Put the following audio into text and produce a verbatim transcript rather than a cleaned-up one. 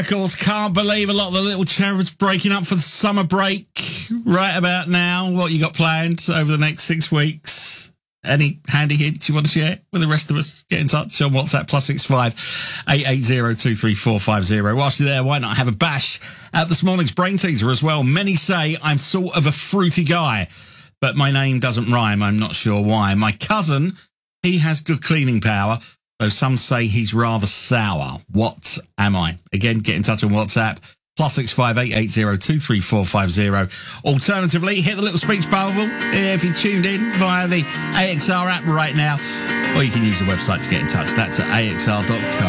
Of course, can't believe a lot of the little cherubs breaking up for the summer break right about now. What you got planned over the next six weeks? Any handy hints you want to share with the rest of us? Get in touch on WhatsApp, plus six five eight eight zero two three four five zero. Whilst you're there, why not have a bash at this morning's brain teaser as well? Many say I'm sort of a fruity guy, but my name doesn't rhyme. I'm not sure why. My cousin, he has good cleaning power, though some say he's rather sour. What am I? Again, get in touch on WhatsApp, plus six five eight eight zero two three four five zero. Alternatively, hit the little speech bubble if you tuned in via the A X R app right now, or you can use the website to get in touch. That's at A X R dot com.